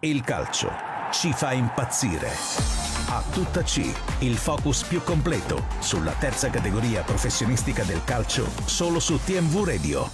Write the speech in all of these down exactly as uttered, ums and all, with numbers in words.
Il calcio ci fa impazzire. A tutta C, il focus più completo sulla terza categoria professionistica del calcio, solo su T M V Radio.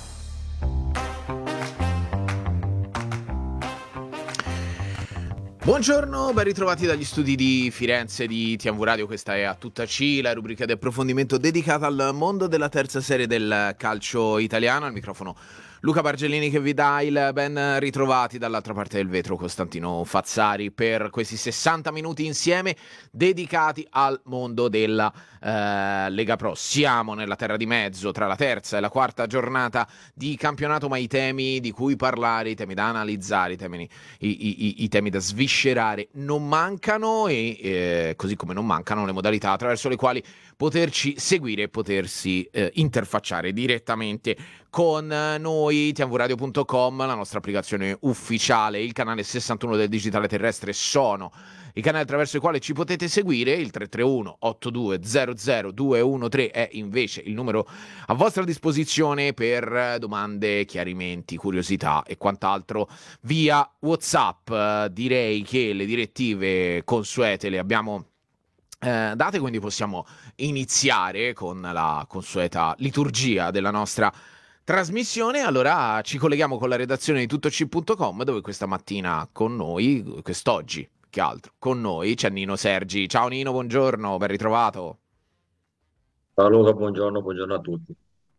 Buongiorno, ben ritrovati dagli studi di Firenze di T M V Radio. Questa è A tutta C, la rubrica di approfondimento dedicata al mondo della terza serie del calcio italiano. Al microfono Luca Bargellini che vi dà il ben ritrovati, dall'altra parte del vetro Costantino Fazzari, per questi sessanta minuti insieme dedicati al mondo della eh, Lega Pro. Siamo nella terra di mezzo tra la terza e la quarta giornata di campionato, ma i temi di cui parlare, i temi da analizzare, i temi, i, i, i temi da sviscerare non mancano, e eh, così come non mancano le modalità attraverso le quali poterci seguire e potersi eh, interfacciare direttamente con noi. T M V radio punto com, la nostra applicazione ufficiale, il canale sessantuno del digitale terrestre sono i canali attraverso i quali ci potete seguire. Il tre tre uno otto due zero zero due uno tre è invece il numero a vostra disposizione per domande, chiarimenti, curiosità e quant'altro via WhatsApp. Direi che le direttive consuete le abbiamo Eh, date, quindi possiamo iniziare con la consueta liturgia della nostra trasmissione. Allora ci colleghiamo con la redazione di tutto c punto com, dove questa mattina con noi, quest'oggi che altro, con noi c'è Nino Sergi. Ciao Nino, buongiorno, ben ritrovato. Ciao Luca, buongiorno, buongiorno a tutti.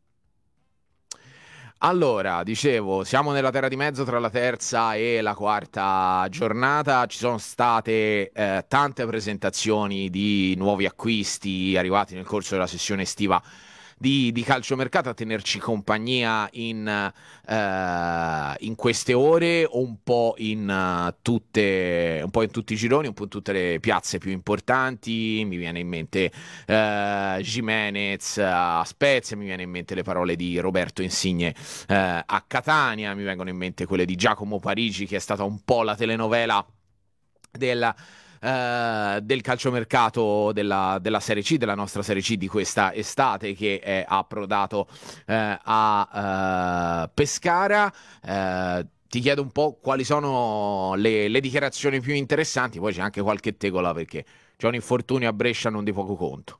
Allora, dicevo, siamo nella terra di mezzo tra la terza e la quarta giornata. Ci sono state eh, tante presentazioni di nuovi acquisti arrivati nel corso della sessione estiva di, di calciomercato a tenerci compagnia in, eh, in queste ore, un po' in uh, tutte, un po' in tutti i gironi, un po' in tutte le piazze più importanti. Mi viene in mente eh, Gimenez a Spezia, mi viene in mente le parole di Roberto Insigne eh, a Catania, mi vengono in mente quelle di Giacomo Parigi, che è stata un po' la telenovela della Uh, del calciomercato della, della Serie C, della nostra Serie C di questa estate, che è approdato uh, a uh, Pescara. Uh, ti chiedo un po' quali sono le, le dichiarazioni più interessanti, poi c'è anche qualche tegola perché c'è un infortunio a Brescia non di poco conto.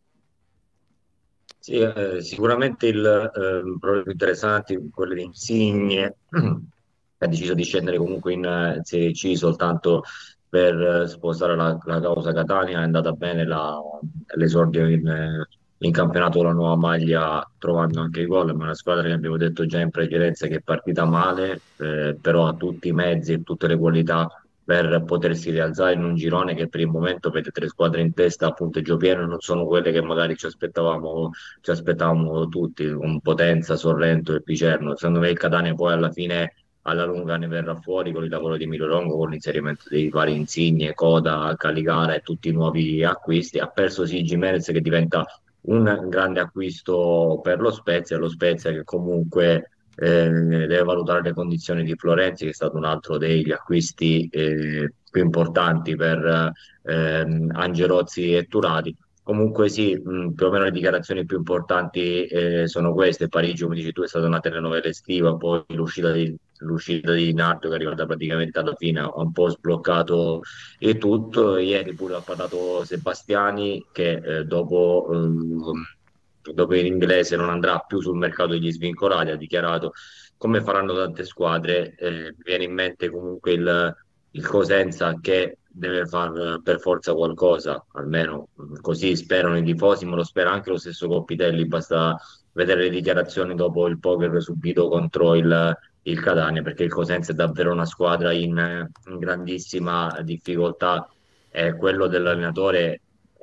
Sì, eh, sicuramente il eh, proprio più interessanti, quelli di Insigne, che ha deciso di scendere comunque in eh, Serie C soltanto per eh, sposare la, la causa Catania. È andata bene la- l'esordio in, eh, in campionato con la nuova maglia, trovando anche i gol, ma è una squadra che abbiamo detto già in precedenza che è partita male, eh, però ha tutti i mezzi e tutte le qualità per potersi rialzare in un girone che per il momento vede tre squadre in testa a punteggio pieno. Non sono quelle che magari ci aspettavamo, ci aspettavamo tutti, con Potenza, Sorrento e Picerno. Secondo me il Catania poi alla fine, alla lunga, ne verrà fuori con il lavoro di Emilio Longo, con l'inserimento dei vari Insigne, Coda, Caligara e tutti i nuovi acquisti. Ha perso sì Gimenez, che diventa un grande acquisto per lo Spezia, lo Spezia che comunque eh, deve valutare le condizioni di Florenzi, che è stato un altro degli acquisti eh, più importanti per ehm, Angelozzi e Turati. Comunque sì, mh, più o meno le dichiarazioni più importanti eh, sono queste. Parigi, come dici tu, è stata una telenovela estiva, poi l'uscita di, l'uscita di Nardo, che è arrivata praticamente alla fine, ha un po' sbloccato il tutto. Ieri pure ha parlato Sebastiani, che eh, dopo, ehm, dopo l'inglese non andrà più sul mercato degli svincolati, ha dichiarato, come faranno tante squadre. Eh, mi viene in mente comunque il, il Cosenza, che deve far per forza qualcosa, almeno così sperano i tifosi, ma lo spera anche lo stesso Coppitelli. Basta vedere le dichiarazioni dopo il poker subito contro il, il Catania, perché il Cosenza è davvero una squadra in, in grandissima difficoltà. E quello dell'allenatore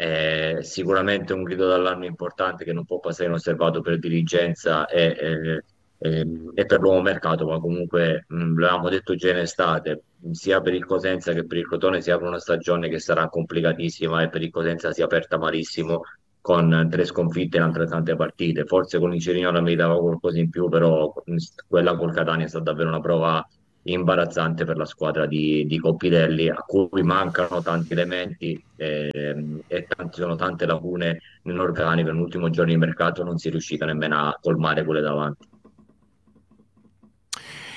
è sicuramente un grido d'allarme importante che non può passare inosservato per dirigenza e, e- e- e per l'uomo mercato. Ma comunque mh, l'avevamo detto già in estate, sia per il Cosenza che per il Crotone si apre una stagione che sarà complicatissima, e per il Cosenza si è aperta malissimo con tre sconfitte in altrettante partite. Forse con il Cerignola meritava qualcosa in più, però mh, quella col Catania è stata davvero una prova imbarazzante per la squadra di, di Coppitelli, a cui mancano tanti elementi ehm, e tanti, sono tante lacune nell'organico. Nell'ultimo giorno di mercato non si è riuscita nemmeno a colmare quelle davanti.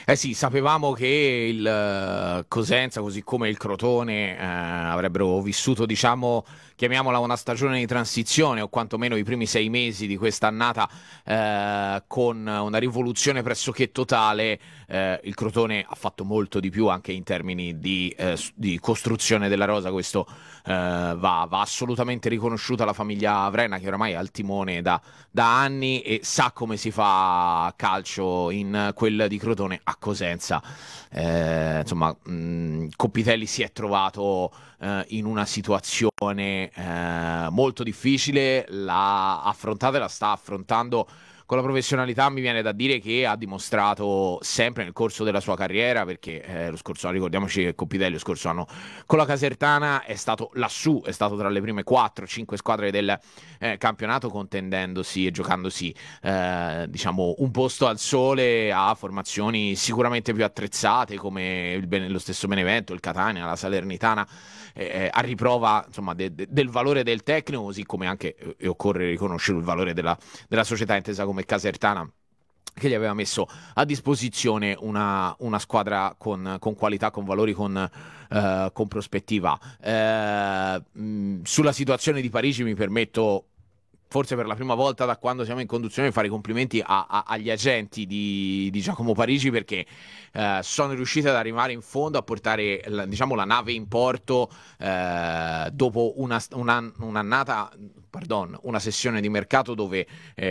Eh sì, sapevamo che il eh, Cosenza, così come il Crotone, eh, avrebbero vissuto, diciamo, chiamiamola una stagione di transizione, o quantomeno i primi sei mesi di quest'annata, eh, con una rivoluzione pressoché totale. Eh, il Crotone ha fatto molto di più anche in termini di, eh, s- di costruzione della rosa. Questo eh, va, va assolutamente riconosciuta la famiglia Vrena, che oramai è al timone da da anni e sa come si fa calcio in quel di Crotone a Cosenza. Eh, insomma, mh, Coppitelli si è trovato eh, in una situazione eh, molto difficile, l'ha affrontata e la sta affrontando con la professionalità. Mi viene da dire che ha dimostrato sempre nel corso della sua carriera, perché eh, lo scorso anno, ricordiamoci che Coppitelli lo scorso anno con la Casertana è stato lassù, è stato tra le prime quattro cinque squadre del eh, campionato, contendendosi e giocandosi eh, diciamo un posto al sole a formazioni sicuramente più attrezzate come il Bene- lo stesso Benevento, il Catania, la Salernitana, eh, a riprova insomma de- de- del valore del tecnico, così come anche, eh, e occorre riconoscere, il valore della, della società intesa come Casertana, che gli aveva messo a disposizione una, una squadra con, con qualità, con valori, con, eh, con prospettiva. Eh, mh, sulla situazione di Parigi mi permetto, forse per la prima volta da quando siamo in conduzione, di fare i complimenti a- a- agli agenti di, di Giacomo Parigi, perché eh, sono riusciti ad arrivare in fondo, a portare la, diciamo, la nave in porto eh, dopo una, una, un'annata, pardon, una sessione di mercato dove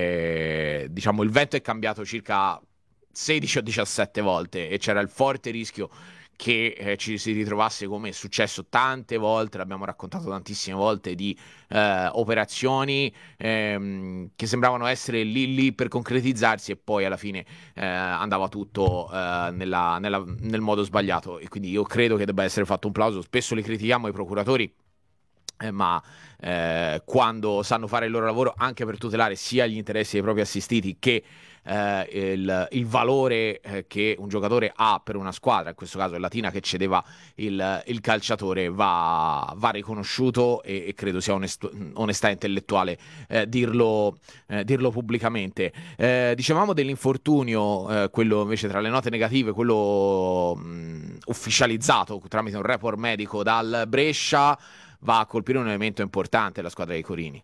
eh, diciamo il vento è cambiato circa sedici o diciassette volte e c'era il forte rischio che eh, ci si ritrovasse, come è successo tante volte, l'abbiamo raccontato tantissime volte, di eh, operazioni ehm, che sembravano essere lì lì per concretizzarsi e poi alla fine eh, andava tutto eh, nella- nella- nel modo sbagliato. E quindi io credo che debba essere fatto un plauso. Spesso li critichiamo i procuratori, eh, ma eh, quando sanno fare il loro lavoro anche per tutelare sia gli interessi dei propri assistiti che eh, il, il valore eh, che un giocatore ha per una squadra, in questo caso è Latina che cedeva il, il calciatore, va, va riconosciuto, e, e credo sia onesto- onestà intellettuale eh, dirlo, eh, dirlo pubblicamente. Eh, dicevamo dell'infortunio, eh, quello invece tra le note negative, quello mh, ufficializzato tramite un report medico dal Brescia, va a colpire un elemento importante la squadra dei Corini.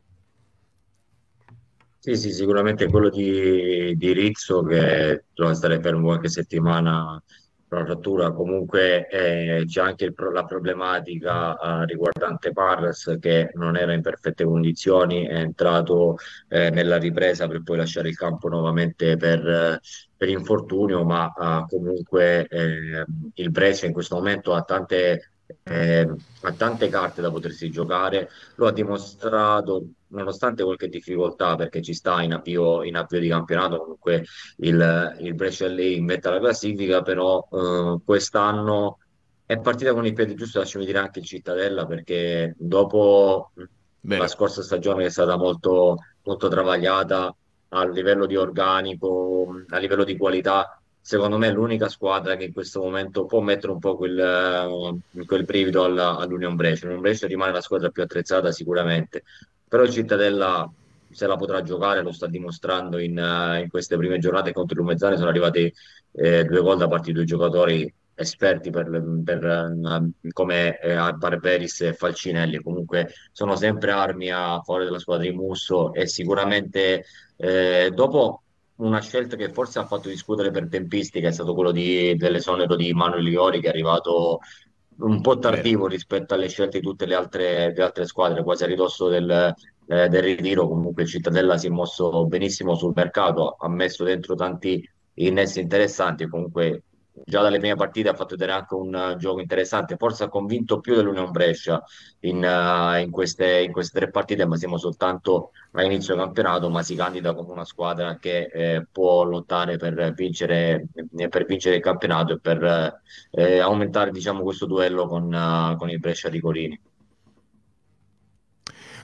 Sì, sì, sicuramente quello di, di Rizzo che dovrà stare fermo qualche settimana per una frattura. Comunque eh, c'è anche il pro- la problematica eh, riguardante Parras che non era in perfette condizioni, è entrato eh, nella ripresa per poi lasciare il campo nuovamente per, eh, per infortunio, ma ah, comunque eh, il Brescia in questo momento ha tante, eh, ha tante carte da potersi giocare, lo ha dimostrato nonostante qualche difficoltà perché ci sta in avvio, in avvio di campionato, comunque il, il Brescia è lì in vetta alla classifica, però eh, quest'anno è partita con il piede giusto, lasciami dire anche il Cittadella, perché dopo la Vero. scorsa stagione che è stata molto, molto travagliata a livello di organico, a livello di qualità, secondo me è l'unica squadra che in questo momento può mettere un po' quel, eh, quel brivido alla- all'Union Brescia. L'Union Brescia rimane la squadra più attrezzata sicuramente, però il Cittadella se la potrà giocare, lo sta dimostrando in, eh, in queste prime giornate contro il Lumezzane. Sono arrivati eh, due gol da parte di due giocatori esperti per, per, eh, come eh, Barberis e Falcinelli. Comunque sono sempre armi a favore della squadra di Musso e sicuramente eh, dopo una scelta che forse ha fatto discutere per tempistica è stato quello di, dell'esonero di Manuel Liori, che è arrivato un po' Vero. tardivo rispetto alle scelte di tutte le altre, le altre squadre, quasi a ridosso del, eh, del ritiro. Comunque il Cittadella si è mosso benissimo sul mercato, ha messo dentro tanti innesti interessanti e comunque già dalle prime partite ha fatto vedere anche un eh, gioco interessante. Forse ha convinto più dell'Union Brescia in, eh, in queste, in queste tre partite, ma siamo soltanto a inizio campionato, ma si candida come una squadra che eh, può lottare per vincere, eh, per vincere il campionato e per eh, aumentare, diciamo, questo duello con, eh, con il Brescia di Corini.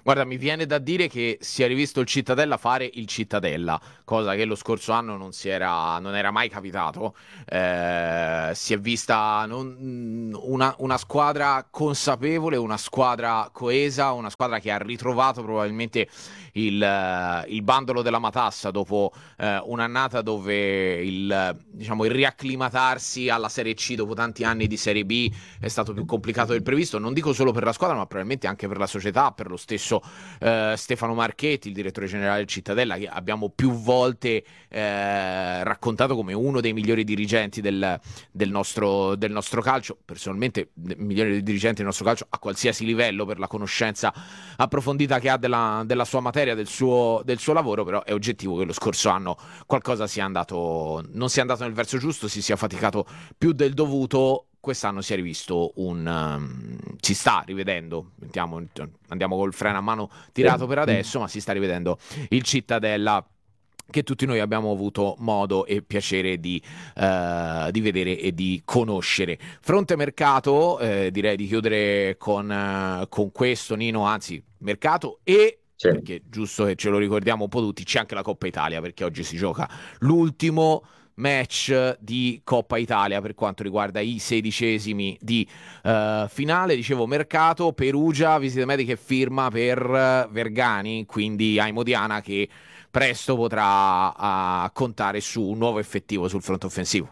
Guarda, mi viene da dire che si è rivisto il Cittadella fare il Cittadella, cosa che lo scorso anno non si era, non era mai capitato. Eh, si è vista non- una, una squadra consapevole, una squadra coesa, una squadra che ha ritrovato probabilmente il, eh, il bandolo della matassa dopo eh, un'annata dove il, diciamo, il riacclimatarsi alla Serie C dopo tanti anni di Serie B è stato più complicato del previsto. Non dico solo per la squadra, ma probabilmente anche per la società, per lo stesso eh, Stefano Marchetti, il direttore generale del Cittadella, che abbiamo più volte eh, raccontato come uno dei migliori dirigenti del, del, nostro, del nostro calcio, personalmente migliori dirigenti del nostro calcio a qualsiasi livello, per la conoscenza approfondita che ha della, della sua materia, del suo, del suo lavoro. Però è oggettivo che lo scorso anno qualcosa sia andato, non sia andato nel verso giusto, si sia faticato più del dovuto. Quest'anno si è rivisto un um, si sta rivedendo, mettiamo, andiamo col freno a mano tirato per adesso, ma si sta rivedendo il Cittadella, che tutti noi abbiamo avuto modo e piacere di, uh, di vedere e di conoscere. Fronte mercato, eh, direi di chiudere con, uh, con questo, Nino, anzi mercato e sì. Perché giusto che ce lo ricordiamo un po' tutti, c'è anche la Coppa Italia, perché oggi si gioca l'ultimo match di Coppa Italia per quanto riguarda i sedicesimi di uh, finale. Dicevo mercato, Perugia, visite mediche, firma per uh, Vergani, quindi Aimo Diana, che presto potrà uh, contare su un nuovo effettivo sul fronte offensivo.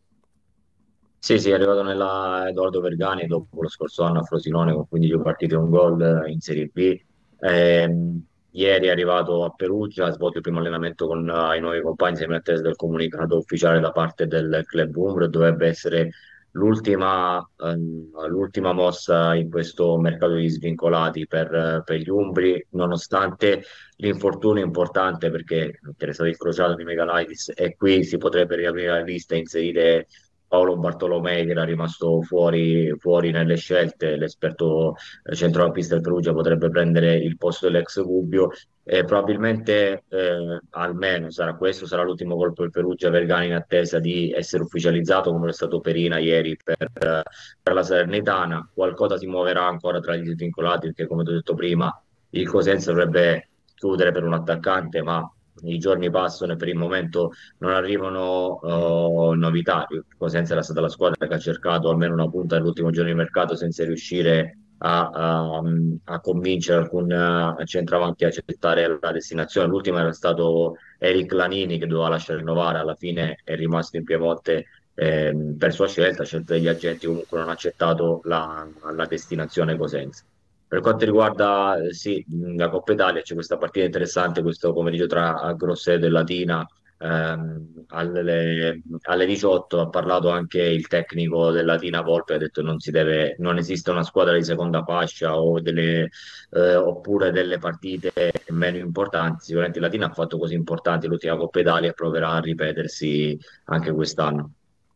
Sì, sì, è arrivato nella Edoardo Vergani dopo lo scorso anno a Frosinone con quindici partite e un gol in Serie B. Ehm, ieri è arrivato a Perugia, ha svolto il primo allenamento con eh, i nuovi compagni, sembra in attesa del comunicato ufficiale da parte del club Umbro. Dovrebbe essere l'ultima ehm, l'ultima mossa in questo mercato di svincolati per, per gli Umbri, nonostante l'infortunio importante, perché interessato il crociato di Megalaitis, e qui si potrebbe riaprire la lista e inserire Paolo Bartolomei, che era rimasto fuori, fuori nelle scelte. L'esperto eh, centrocampista del Perugia potrebbe prendere il posto dell'ex Gubbio, e probabilmente eh, almeno sarà questo, sarà l'ultimo colpo del Perugia. Vergani in attesa di essere ufficializzato, come è stato Perina ieri per, eh, per la Salernitana. Qualcosa si muoverà ancora tra gli svincolati, perché come ti ho detto prima il Cosenza dovrebbe chiudere per un attaccante, ma i giorni passano e per il momento non arrivano uh, novità. Cosenza era stata la squadra che ha cercato almeno una punta nell'ultimo giorno di mercato senza riuscire a, a, a convincere alcun uh, centravanti a accettare la destinazione. L'ultimo era stato Eric Lanini, che doveva lasciare rinnovare, alla fine è rimasto in Piemonte eh, per sua scelta, scelta degli agenti. Comunque non ha accettato la, la destinazione Cosenza. Per quanto riguarda eh, sì, la Coppa Italia, c'è questa partita interessante questo pomeriggio tra Grosseto e Latina ehm, alle, alle diciotto. Ha parlato anche il tecnico del Latina Volpe, ha detto non si deve, non esiste una squadra di seconda fascia o delle, eh, oppure delle partite meno importanti. Sicuramente il Latina ha fatto cose importanti l'ultima Coppa Italia e proverà a ripetersi anche quest'anno.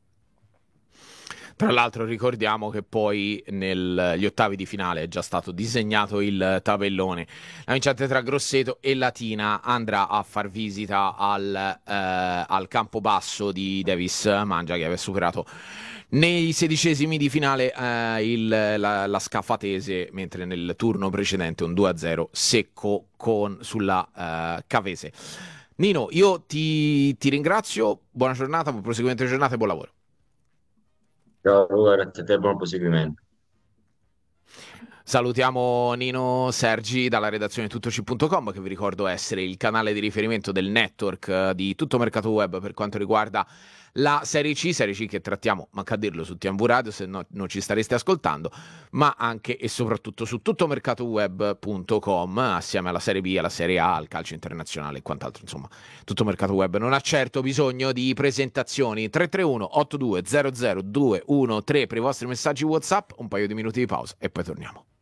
Tra l'altro ricordiamo che poi negli ottavi di finale è già stato disegnato il tabellone. La vincente tra Grosseto e Latina andrà a far visita al, eh, al Campobasso di Davis Mangia, che aveva superato nei sedicesimi di finale eh, il, la, la Scafatese, mentre nel turno precedente un due a zero secco con, sulla eh, Cavese. Nino, io ti, ti ringrazio, buona giornata, buon proseguimento di giornata e buon lavoro. Ciao Luca, grazie a te, buon proseguimento. Salutiamo Nino Sergi dalla redazione tuttoci punto com, che vi ricordo essere il canale di riferimento del network di Tutto Mercato Web per quanto riguarda la Serie C, Serie C che trattiamo, manca a dirlo, su T M V Radio, se no non ci stareste ascoltando, ma anche e soprattutto su tuttomercatoweb punto com, assieme alla Serie B, alla Serie A, al calcio internazionale e quant'altro. Insomma, Tutto Mercato Web non ha certo bisogno di presentazioni. Tre tre uno otto due zero zero due uno tre per i vostri messaggi WhatsApp, un paio di minuti di pausa e poi torniamo.